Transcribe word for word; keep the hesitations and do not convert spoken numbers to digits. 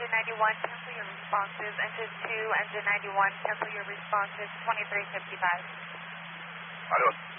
engine ninety-one, cancel your responses. Engine two, engine ninety-one, cancel your responses. twenty-three fifty-five. Aló.